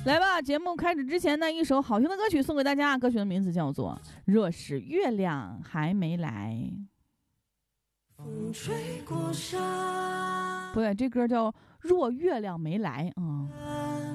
来吧，节目开始之前呢，一首好听的歌曲送给大家，歌曲的名字叫做《若是月亮还没来》。 风吹过沙， 不对，这歌叫《若月亮没来》啊。